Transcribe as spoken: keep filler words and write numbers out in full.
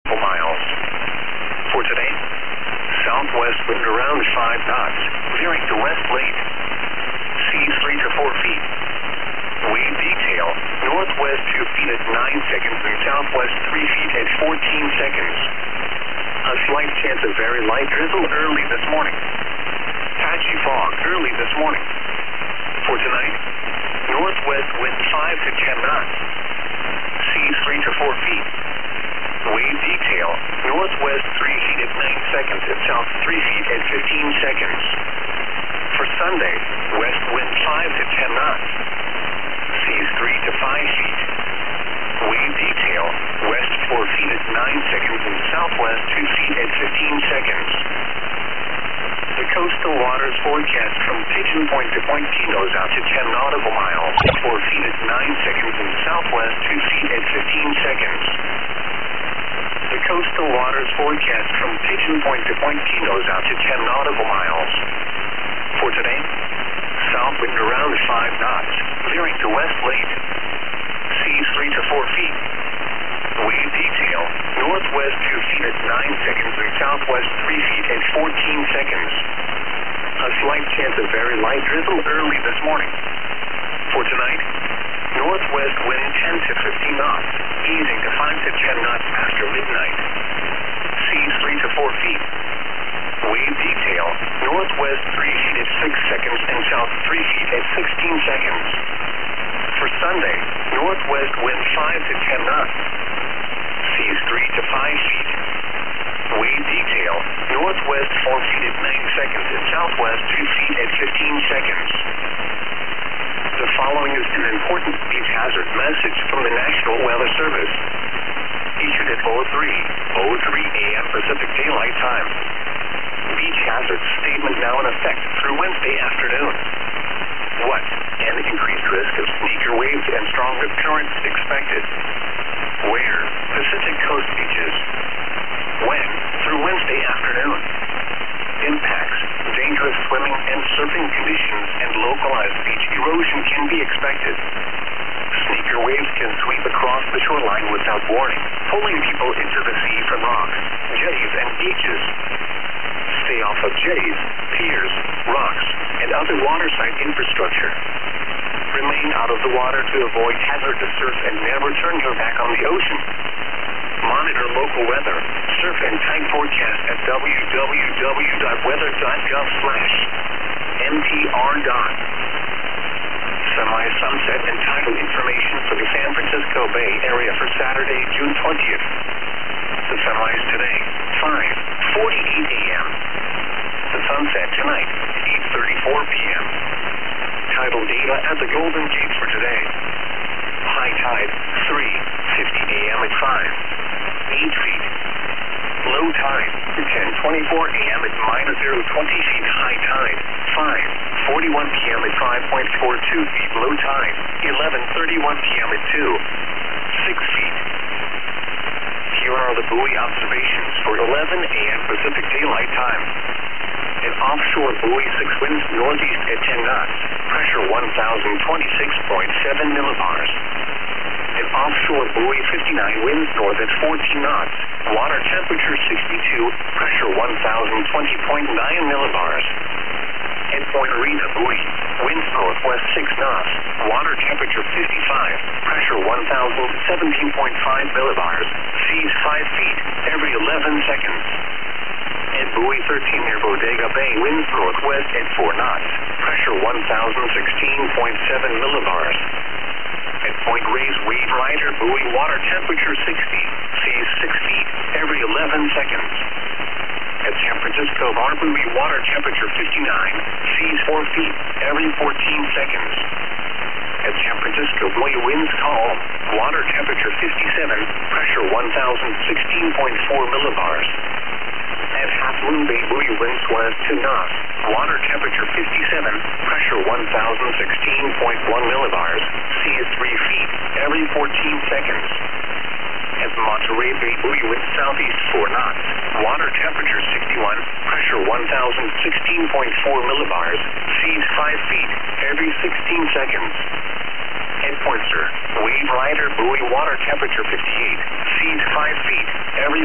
nautical miles. For today, southwest wind around five knots, veering to west late. Seas three to four feet. Wave detail, northwest two feet at nine seconds and southwest three feet at fourteen seconds. A slight chance of very light drizzle early this morning. Patchy fog early this morning. For tonight, northwest wind five to ten knots. Seas three to four feet. Wave detail, northwest three feet at nine seconds and south three feet at fifteen seconds. For Sunday, west wind five to ten knots. Seas three to five feet. Wave detail, west four feet at nine seconds and southwest two feet at fifteen seconds. The coastal waters forecast from Pigeon Point to Point Pinos out to ten nautical miles, four feet at nine seconds and southwest two feet at fifteen seconds. The coastal waters forecast from Pigeon Point to Point Pinos out to ten nautical miles. For today, south wind around five knots, veering to west late. Seas three to four feet. Wave detail, northwest two feet at nine seconds and southwest three feet at fourteen seconds. A slight chance of very light drizzle early this morning. For tonight, northwest wind ten to fifteen knots, easing to five to ten knots after midnight. Seas three to four feet. Wave detail, northwest three feet at six seconds and south three feet at sixteen seconds. For Sunday, northwest wind five to ten knots. Seas three to five feet. Wave detail, northwest four feet at nine seconds and southwest two feet at fifteen seconds. The following is an important beach hazard message from the National Weather Service. Issued at oh three oh three a m Pacific Daylight Time. Beach hazard statement now in effect through Wednesday afternoon. What? An increased risk of sneaker waves and strong rip currents expected. Where? Pacific coast beaches. When? Through Wednesday afternoon. Impacts, dangerous swimming and surfing conditions and localized beach erosion can be expected. Sneaker waves can sweep across the shoreline without warning, pulling people into the sea from rocks, jetties, and beaches. Stay off of jetties, piers, rocks, and other waterside infrastructure. Remain out of the water to avoid hazardous surf and never turn your back on the ocean. Monitor local weather, surf and tide forecast at w w w dot weather dot gov slash n p r. Semi-sunset and tidal information for the San Francisco Bay Area for Saturday, June twentieth. The sunrise today, five forty-eight a m The sunset tonight, eight thirty-four p m Tidal data at the Golden Gates for today. High tide, three fifty a m at five, eight feet. Low tide, ten twenty-four a m at minus zero twenty feet. High tide, five forty-one p m at five point four two feet. Low tide, eleven thirty-one p m at two, six feet. Here are the buoy observations for eleven a m Pacific Daylight Time. An offshore buoy six winds northeast at ten knots, pressure one thousand twenty-six point seven millibars. An offshore buoy fifty-nine winds north at fourteen knots, water temperature sixty-two, pressure one thousand twenty point nine millibars. At Point Arena buoy, winds northwest six knots, water temperature fifty-five, pressure one thousand seventeen point five millibars, seas five feet every eleven seconds. At buoy thirteen near Bodega Bay, winds northwest at four knots, pressure one thousand sixteen point seven millibars. At Point Reyes Wave Rider buoy, water temperature sixty, seas six feet every eleven seconds. At San Francisco Bar buoy, water temperature fifty-nine, seas four feet every fourteen seconds. At San Francisco buoy, winds calm, water temperature fifty-seven, pressure one thousand sixteen point four millibars. At Half Moon Bay buoy, winds west two knots, water temperature fifty-seven, pressure one thousand sixteen point one millibars, seas three feet every fourteen seconds. At Monterey Bay buoy, winds southeast four knots, water temperature sixty-one, pressure one thousand sixteen point four millibars, seas five feet every sixteen seconds. At Pointer, Wave Rider buoy, water temperature fifty-eight, seas five feet every